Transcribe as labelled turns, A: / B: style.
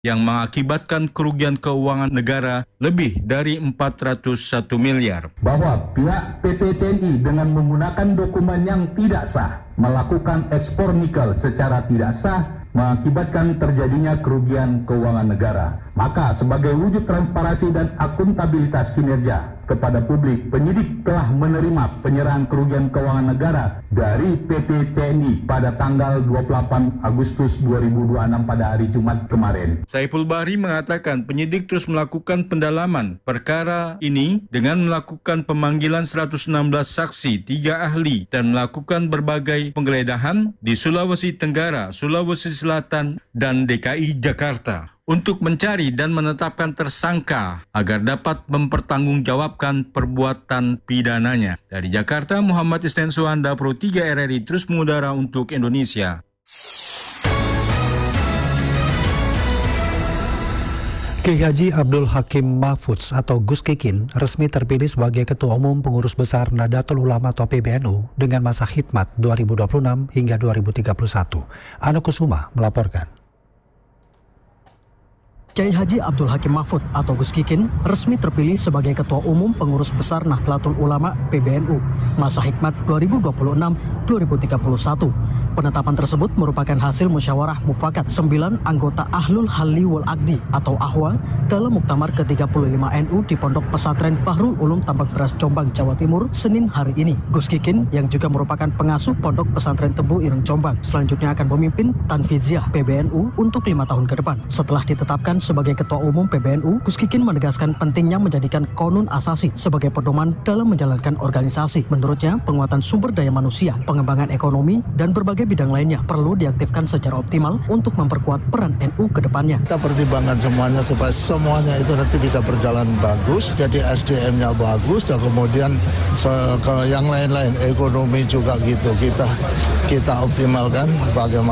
A: yang mengakibatkan kerugian keuangan negara lebih dari 401 miliar.
B: Bahwa pihak PT CNI dengan menggunakan dokumen yang tidak sah melakukan ekspor nikel secara tidak sah mengakibatkan terjadinya kerugian keuangan negara. Maka sebagai wujud transparansi dan akuntabilitas kinerja kepada publik, penyidik telah menerima penyerahan kerugian keuangan negara dari PT CNI pada tanggal 28 Agustus 2026 pada hari Jumat kemarin.
A: Saiful Bahri mengatakan penyidik terus melakukan pendalaman perkara ini dengan melakukan pemanggilan 116 saksi, 3 ahli, dan melakukan berbagai penggeledahan di Sulawesi Tenggara, Sulawesi Selatan, dan DKI Jakarta untuk mencari dan menetapkan tersangka agar dapat mempertanggungjawabkan perbuatan pidananya. Dari Jakarta, Muhammad Isnen Suhanda, Pro 3 RRI terus mengudara untuk Indonesia.
C: Kiai Haji Abdul Hakim Mahfudz atau Gus Kikin resmi terpilih sebagai Ketua Umum Pengurus Besar Nahdlatul Ulama atau PBNU dengan masa khidmat 2026 hingga 2031. Anu Kusuma melaporkan.
D: Kiai Haji Abdul Hakim Mahfudz atau Gus Kikin resmi terpilih sebagai Ketua Umum Pengurus Besar Nahdlatul Ulama PBNU masa hikmat 2026-2031. Penetapan tersebut merupakan hasil musyawarah mufakat 9 anggota Ahlul Halli wal Aqdi atau AHWA dalam Muktamar ke-35 NU di Pondok Pesantren Bahrul Ulum Tambak Beras Jombang, Jawa Timur, Senin hari ini. Gus Kikin yang juga merupakan pengasuh Pondok Pesantren Tebu Ireng Jombang selanjutnya akan memimpin Tanfiziah PBNU untuk 5 tahun ke depan. Setelah ditetapkan sebagai Ketua Umum PBNU, Gus Kikin menegaskan pentingnya menjadikan konun asasi sebagai pedoman dalam menjalankan organisasi. Menurutnya, penguatan sumber daya manusia, pengembangan ekonomi, dan berbagai bidang lainnya perlu diaktifkan secara optimal untuk memperkuat peran NU ke depannya.
E: Kita pertimbangkan semuanya supaya semuanya itu nanti bisa berjalan bagus, jadi SDM-nya bagus, dan kemudian ke yang lain-lain, ekonomi juga gitu, kita optimalkan bagaimana